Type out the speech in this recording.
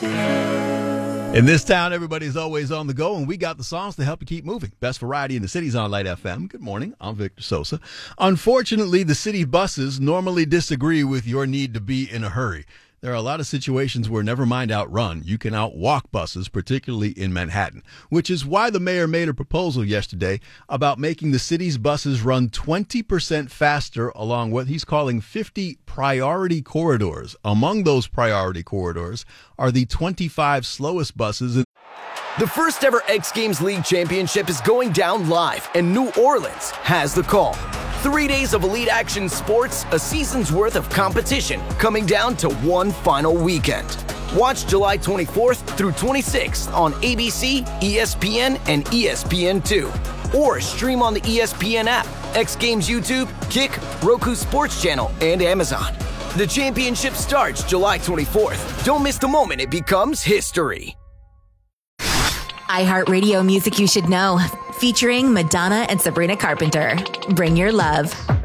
In this town, everybody's always on the go, and we got the songs to help you keep moving. Best variety in the city's on Light FM. Good morning. I'm Victor Sosa. Unfortunately, the city buses normally disagree with your need to be in a hurry. There are a lot of situations where, never mind outrun, you can outwalk buses, particularly in Manhattan, which is why the mayor made a proposal yesterday about making the city's buses run 20% faster along what he's calling 50 priority corridors. Among those priority corridors are the 25 slowest buses. The first ever X Games League Championship is going down live, and New Orleans has the call. 3 days of elite action sports, a season's worth of competition, coming down to one final weekend. Watch July 24th through 26th on ABC, ESPN, and ESPN2. Or stream on the ESPN app, X Games YouTube, Kick, Roku Sports Channel, and Amazon. The championship starts July 24th. Don't miss the moment it becomes history. iHeartRadio Music You Should Know, featuring Madonna and Sabrina Carpenter. Bring your love.